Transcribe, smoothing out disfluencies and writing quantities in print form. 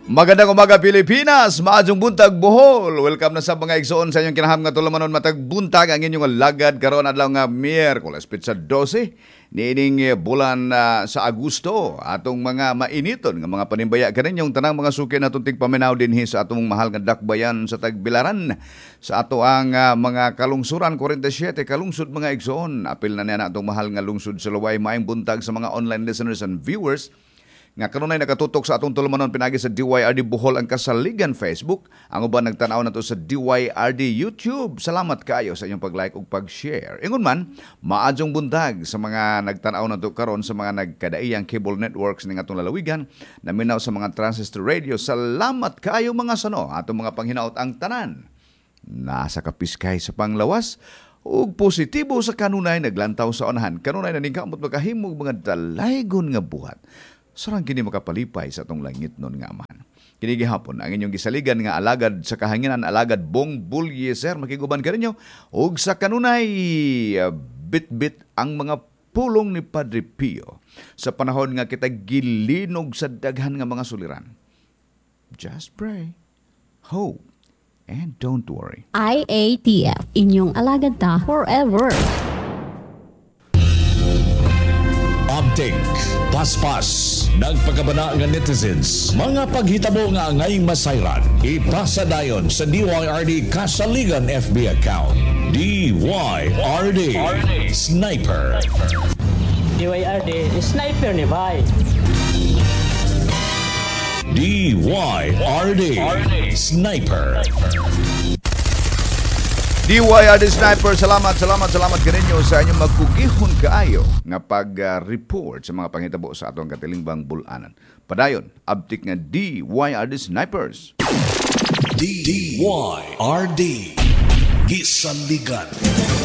Magandang umaga Pilipinas, maadjong buntag Bohol. Welcome na sa mga igsoon sa inyong kinaham nga tulamanon matag buntag ang inyong lagad karon adlaw nga Miyerkules pitsa 12 niining bulan sa Agosto. Atong mga mainiton nga mga panimbaya kaninyong tanang mga suki natong tigpaminaw dinhi sa atong mahal nga dakbayan sa Tagbilaran sa ato ang mga kalungsuran 47 kalungsod mga igsoon. Apil na niya atong mahal nga lungsod sa Luway. Maayong buntag sa mga online listeners and viewers nga kanunay nakatutok sa atong tulumanon pinagi sa DYRD Bohol ang kasaligan Facebook. Ang uban nagtanaw nato sa DYRD YouTube. Salamat kayo sa inyong pag-like ug pag-share. Ingon man, maadjong buntag sa mga nagtanaw nato karon sa mga nagkadaiyang cable networks ning atong lalawigan, naminaw sa mga transistor radio. Salamat kayo mga sano, atong mga panghinaot ang tanan. Nasa kapiskay sa panglawas ug positibo sa kanunay naglantaw sa unahan. Kanunay naningkamot makahimog mga dalaygon nga buhat. Sarang kini makapalipay sa atong langit nun nga amahan. Kini gihapon ang inyong gisaligan nga alagad sa kahanginan, alagad Bong Bulyeser, makiguban ka ninyo. Ug sa kanunay, bit-bit ang mga pulong ni Padre Pio sa panahon nga kita gilinog sa daghan nga mga suliran. Just pray, hope, and don't worry. IATF, inyong alagad ta forever. Update, paspas, nagpagabana nga netizens, mga paghitabo nga angay masayran, ipasa dayon sa DYRD Kasaligan FB account. DYRD Sniper. DYRD Sniper ni Bay. DYRD Sniper. DYRD Sniper, salamat kaninyo sa inyong magkugihon kaayo nga pag-report sa mga panghitabo sa atong katilingbang bulanan. Padayon, update nga DYRD Snipers. DYRD Gisaligan.